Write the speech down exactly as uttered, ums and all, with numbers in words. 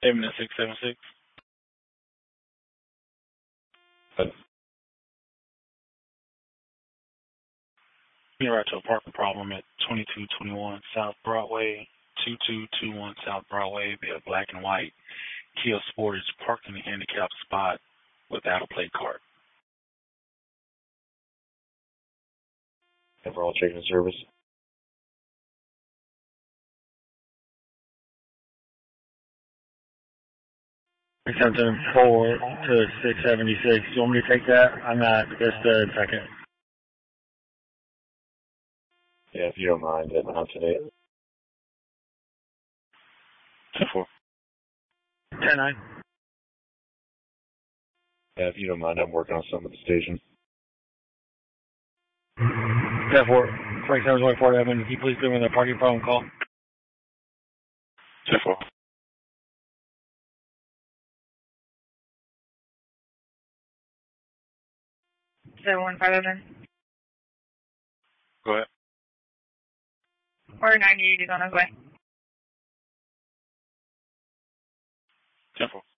Aiming at six seven six. You're right to a parking problem at twenty-two twenty-one South Broadway, two two two one South Broadway. Be a black and white Kia Sportage parked in the handicapped spot without a plate card. Overall checking service. Something four to six seventy-six. Do you want me to take that? I'm not just a second. Yeah, if you don't mind, that went out today. ten four. ten nine. Yeah, if you don't mind, I'm working on something at the station. ten four. twenty-seven twenty-four Evan, can you please give me the parking problem call? ten four. seven one five Evan. Go ahead. Or ninety-eight is on his way. ten four.